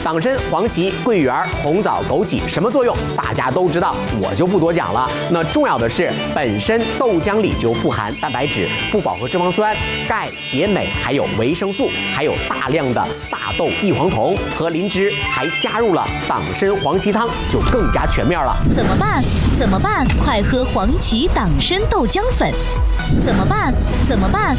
党参、黄芪、桂圆、红枣、枸杞什么作用？大家都知道，我就不多讲了。那重要的是，本身豆浆里就富含蛋白质、不饱和脂肪酸、钙、碘镁，还有维生素，还有大量的大豆异黄酮和磷脂，还加入了党参黄芪汤，就更加全面了。 怎么办？怎么办？快喝黄芪党参豆浆粉。怎么办？怎么办？